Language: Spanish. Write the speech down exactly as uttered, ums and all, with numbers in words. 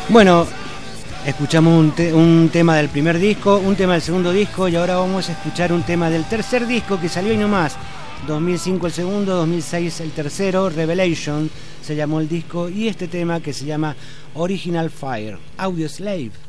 Bueno, escuchamos un, te- un tema del primer disco, un tema del segundo disco y ahora vamos a escuchar un tema del tercer disco que salió y nomás. dos mil cinco el segundo, dos mil seis el tercero, Revelation se llamó el disco, y este tema que se llama Original Fire, Audioslave.